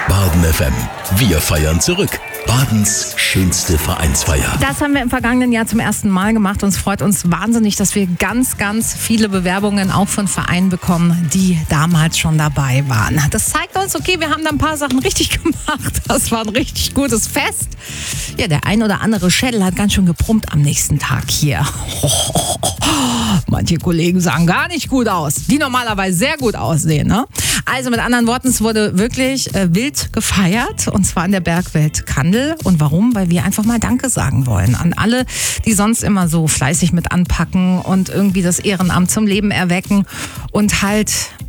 Baden FM. Wir feiern zurück. Badens schönste Vereinsfeier. Das haben wir im vergangenen Jahr zum ersten Mal gemacht und es freut uns wahnsinnig, dass wir ganz, ganz viele Bewerbungen auch von Vereinen bekommen, die damals schon dabei waren. Das zeigt uns, okay, wir haben da ein paar Sachen richtig gemacht. Das war ein richtig gutes Fest. Ja, der ein oder andere Schädel hat ganz schön gebrummt am nächsten Tag hier. Manche Kollegen sahen gar nicht gut aus, die normalerweise sehr gut aussehen. Ne? Also mit anderen Worten, es wurde wirklich wild gefeiert und zwar in der Bergwelt Kandel. Und warum? Weil wir einfach mal Danke sagen wollen an alle, die sonst immer so fleißig mit anpacken und irgendwie das Ehrenamt zum Leben erwecken und halt